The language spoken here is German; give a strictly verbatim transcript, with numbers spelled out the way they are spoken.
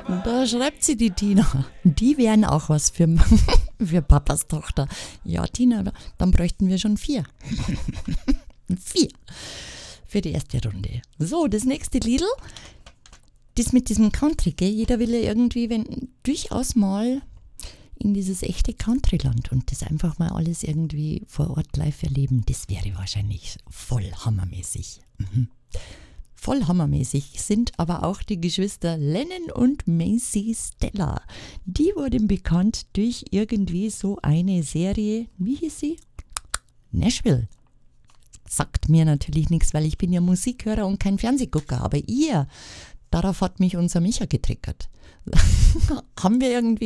Da schreibt sie die Tina. Die wären auch was für, für Papas Tochter. Ja, Tina, dann bräuchten wir schon vier. Vier. Für die erste Runde. So, das nächste Liedl. Das mit diesem Country, gell? Jeder will ja irgendwie, wenn, durchaus mal in dieses echte Countryland und das einfach mal alles irgendwie vor Ort live erleben. Das wäre wahrscheinlich voll hammermäßig. Mhm. Voll hammermäßig sind aber auch die Geschwister Lennon und Macy Stella. Die wurden bekannt durch irgendwie so eine Serie, wie hieß sie? Nashville. Sagt mir natürlich nichts, weil ich bin ja Musikhörer und kein Fernsehgucker, aber ihr, darauf hat mich unser Micha getriggert. Haben wir irgendwie